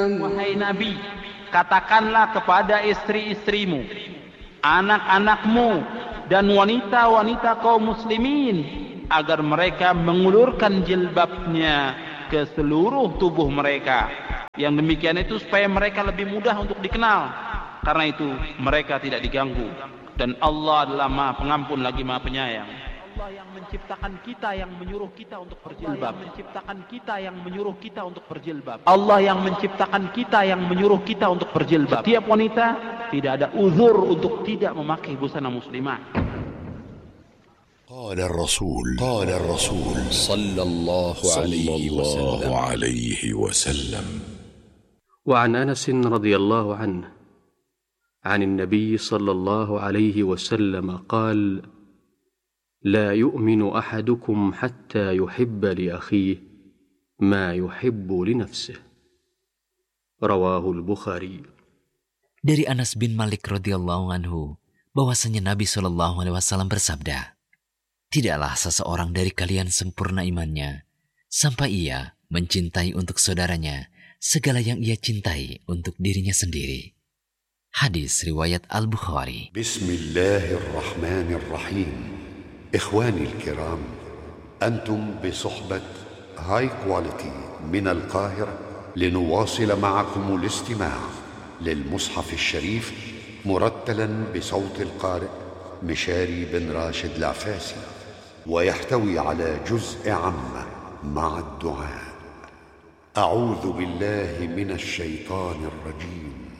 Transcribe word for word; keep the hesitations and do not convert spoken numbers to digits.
Wahai Nabi, katakanlah kepada istri-istrimu, anak-anakmu, dan wanita-wanita kaum muslimin agar mereka mengulurkan jilbabnya ke seluruh tubuh mereka. Yang demikian itu supaya mereka lebih mudah untuk dikenal. Karena itu mereka tidak diganggu. Dan Allah adalah Maha Pengampun lagi Maha Penyayang. Allah yang menciptakan kita yang menyuruh kita untuk berjilbab. Menciptakan kita yang menyuruh kita untuk berjilbab. Allah yang menciptakan kita yang menyuruh kita untuk berjilbab. Setiap wanita tidak ada uzur untuk tidak memakai busana muslimah. قال الرسول قال الرسول صلى الله عليه وسلم وعن أنس رضي الله عنه عن النبي صلى الله عليه وسلم قال لا يؤمن أحدكم حتى يحب لأخيه ما يحب لنفسه رواه البخاري. Dari Anas bin Malik radhiyallahu anhu bahwasanya Nabi shallallahu alaihi wasallam bersabda, tidaklah seseorang dari kalian sempurna imannya sampai ia mencintai untuk saudaranya segala yang ia cintai untuk dirinya sendiri. Hadis riwayat Al-Bukhari. Bismillahirrahmanirrahim. إخواني الكرام، أنتم بصحبة هاي كواليتي من القاهرة لنواصل معكم الاستماع للمصحف الشريف مرتلا بصوت القارئ مشاري بن راشد العفاسي، ويحتوي على جزء عامة مع الدعاء. أعوذ بالله من الشيطان الرجيم.